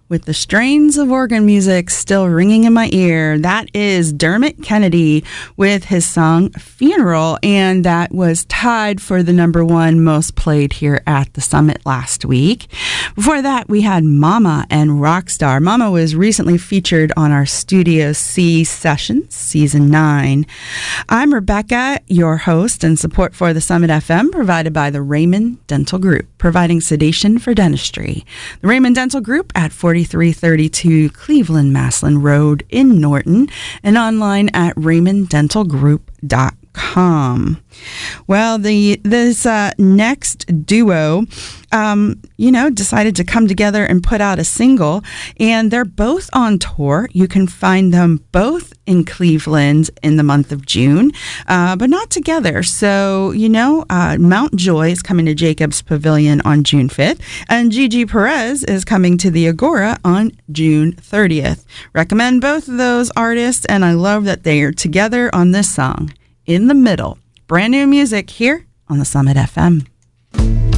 with the strains of organ music still ringing in my ear. That is Dermot Kennedy with his song Funeral, and that was tied for the #1 most played here at the Summit last week. Before that, we had Mama and Rockstar. Mama was recently featured on our Studio C sessions, Season 9. I'm Rebecca, your host, and support for the Summit FM provided by the Raymond Dental Group, providing sedation for dentistry. The Raymond Dental Group at 4332 Cleveland Maslin Road in Norton, and online at raymonddentalgroup.com. Well, this next duo, decided to come together and put out a single, and they're both on tour. You can find them both in Cleveland in the month of June, but not together. So, Mount Joy is coming to Jacobs Pavilion on June 5th, and Gigi Perez is coming to the Agora on June 30th. Recommend both of those artists, and I love that they are together on this song, In the Middle. Brand new music here on the Summit FM.